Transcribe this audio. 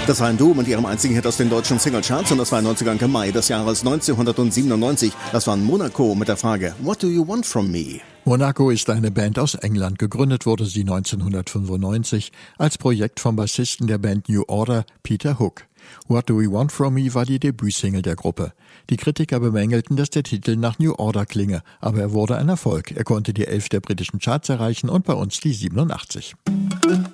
Das war ein Duo mit ihrem einzigen Hit aus den deutschen Singlecharts und das war in 90ern im Mai des Jahres 1997. Das war Monaco mit der Frage What do you want from me? Monaco ist eine Band aus England. Gegründet wurde sie 1995 als Projekt vom Bassisten der Band New Order, Peter Hook. What Do You Want From Me war die Debütsingle der Gruppe. Die Kritiker bemängelten, dass der Titel nach New Order klinge, aber er wurde ein Erfolg. Er konnte die 11 der britischen Charts erreichen und bei uns die 87.